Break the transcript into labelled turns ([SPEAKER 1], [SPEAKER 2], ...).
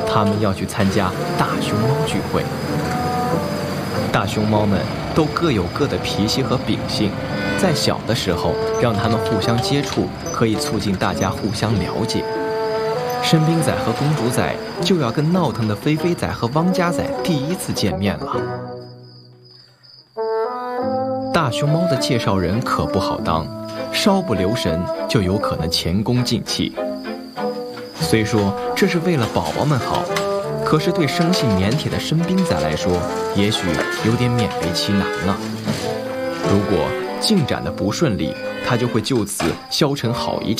[SPEAKER 1] 他们要去参加大熊猫聚会。大熊猫们都各有各的脾气和秉性，在小的时候让他们互相接触，可以促进大家互相了解。申兵仔和公主仔就要跟闹腾的飞飞仔和汪家仔第一次见面了。大熊猫的介绍人可不好当，稍不留神就有可能前功尽弃。虽说这是为了宝宝们好，可是对生性腼腆的申兵仔来说，也许有点勉为其难了。如果进展的不顺利，他就会就此消沉好一阵。